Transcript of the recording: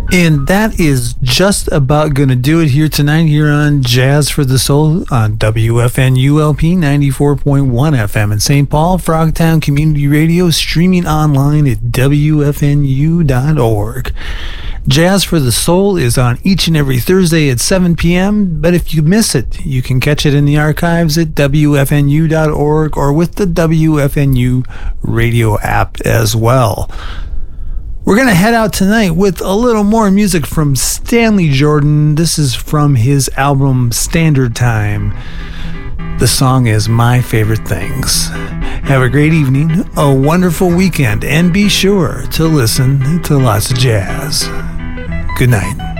And that is just about going to do it here tonight here on Jazz for the Soul on WFNULP 94.1 FM in St. Paul, Frogtown Community Radio, streaming online at WFNU.org. Jazz for the Soul is on each and every Thursday at 7 p.m., but if you miss it, you can catch it in the archives at WFNU.org or with the WFNU radio app as well. We're going to head out tonight with a little more music from Stanley Jordan. This is from his album Standard Time. The song is My Favorite Things. Have a great evening, a wonderful weekend, and be sure to listen to lots of jazz. Good night.